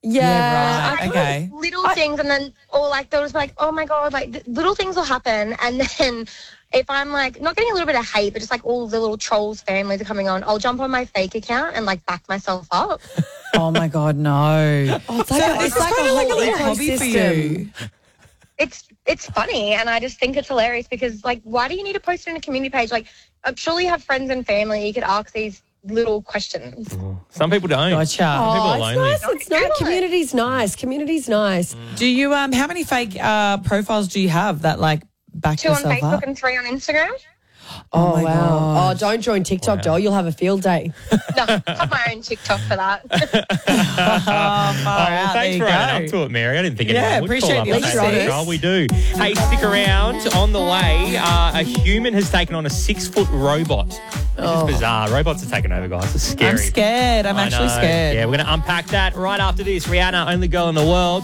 Yeah, right. I- Okay. Little things, and then, or like, they'll just be like, oh my God, like, little things will happen. And then if I'm like, not getting a little bit of hate, but just like all the little trolls families are coming on, I'll jump on my fake account and like back myself up. Oh my God, no. Oh, it's like a this is kind of like a little hobby for you. It's funny, and I just think it's hilarious because, like, why do you need to post it in a community page? Like, I'm sure you have friends and family, you could ask these little questions. Some people don't. Gotcha. Some people are it's lonely. nice. It's nice. Community's nice. Do you how many fake profiles do you have that like back 2 on yourself Facebook up? and 3 on Instagram. Oh my wow. God. Oh, don't join TikTok, doll. You'll have a field day. No, I have my own TikTok for that. Well, thanks for running up to it, Mary. I didn't think anyone would appreciate call up the and say honesty. control. We do. Hey, stick around. On the way, a human has taken on a 6-foot robot. This is bizarre. Robots are taking over, guys. It's scary. I'm scared. I'm I actually know. scared. Yeah, we're going to unpack that right after this. Rihanna, only girl in the world.